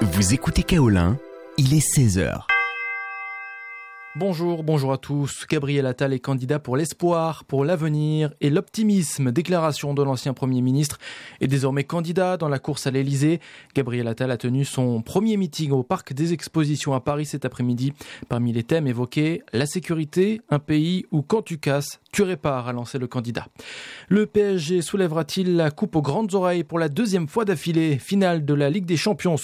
Vous écoutez Kaolin, il est 16h. Bonjour à tous. Gabriel Attal est candidat pour l'espoir, pour l'avenir et l'optimisme. Déclaration de l'ancien Premier ministre est désormais candidat dans la course à l'Elysée. Gabriel Attal a tenu son premier meeting au Parc des Expositions à Paris cet après-midi. Parmi les thèmes évoqués, la sécurité, un pays où quand tu casses, tu répares, a lancé le candidat. Le PSG soulèvera-t-il la coupe aux grandes oreilles pour la deuxième fois d'affilée? Finale de la Ligue des Champions.